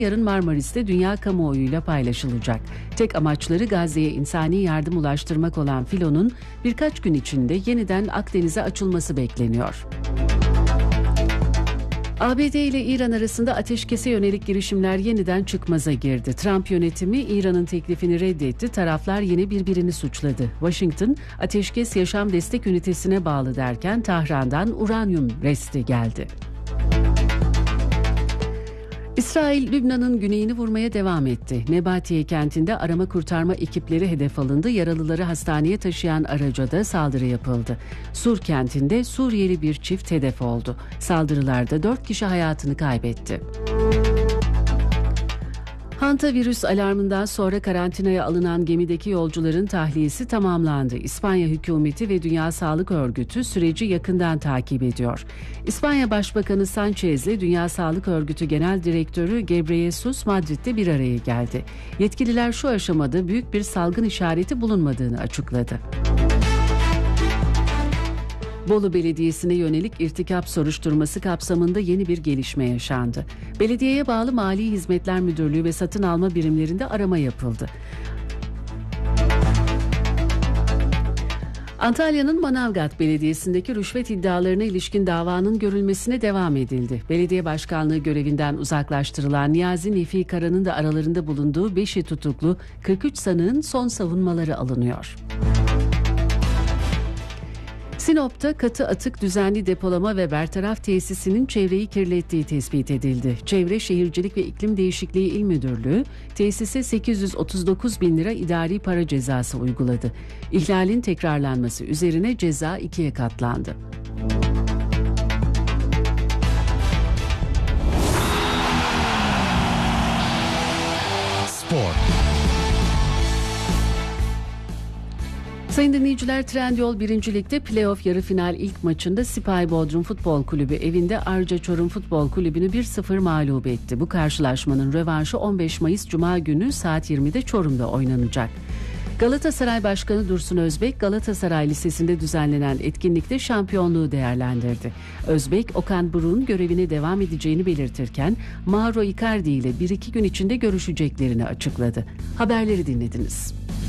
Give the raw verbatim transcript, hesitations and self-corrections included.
yarın Marmaris'te dünya kamuoyuyla paylaşılacak. Tek amaçları Gazze'ye insani yardım ulaştırmak olan filonun birkaç gün içinde yeniden Akdeniz'e açılması bekleniyor. A B D ile İran arasında ateşkese yönelik girişimler yeniden çıkmaza girdi. Trump yönetimi İran'ın teklifini reddetti. Taraflar yine birbirini suçladı. Washington, ateşkes yaşam destek ünitesine bağlı derken Tahran'dan uranyum resti geldi. İsrail, Lübnan'ın güneyini vurmaya devam etti. Nebatiye kentinde arama kurtarma ekipleri hedef alındı. Yaralıları hastaneye taşıyan araca da saldırı yapıldı. Sur kentinde Suriyeli bir çift hedef oldu. Saldırılarda dört kişi hayatını kaybetti. Hantavirüs alarmından sonra karantinaya alınan gemideki yolcuların tahliyesi tamamlandı. İspanya hükümeti ve Dünya Sağlık Örgütü süreci yakından takip ediyor. İspanya Başbakanı Sanchez ile Dünya Sağlık Örgütü Genel Direktörü Gebreyesus Madrid'de bir araya geldi. Yetkililer şu aşamada büyük bir salgın işareti bulunmadığını açıkladı. Bolu Belediyesi'ne yönelik irtikap soruşturması kapsamında yeni bir gelişme yaşandı. Belediyeye bağlı Mali Hizmetler Müdürlüğü ve satın alma birimlerinde arama yapıldı. Antalya'nın Manavgat Belediyesi'ndeki rüşvet iddialarına ilişkin davanın görülmesine devam edildi. Belediye başkanlığı görevinden uzaklaştırılan Niyazi Nefi Kara'nın da aralarında bulunduğu beşi tutuklu kırk üç sanığın son savunmaları alınıyor. Sinop'ta katı atık düzenli depolama ve bertaraf tesisinin çevreyi kirlettiği tespit edildi. Çevre Şehircilik ve İklim Değişikliği İl Müdürlüğü tesise sekiz yüz otuz dokuz bin lira idari para cezası uyguladı. İhlalin tekrarlanması üzerine ceza ikiye katlandı. Spor. Sayın dinleyiciler, Trendyol birinci Lig'de playoff yarı final ilk maçında Sipahi Bodrum Futbol Kulübü evinde Arca Çorum Futbol Kulübü'nü bir sıfır mağlup etti. Bu karşılaşmanın rövanşı on beş Mayıs Cuma günü saat yirmide Çorum'da oynanacak. Galatasaray Başkanı Dursun Özbek, Galatasaray Lisesi'nde düzenlenen etkinlikte şampiyonluğu değerlendirdi. Özbek, Okan Buruk'un görevine devam edeceğini belirtirken Mauro Icardi ile bir iki gün içinde görüşeceklerini açıkladı. Haberleri dinlediniz.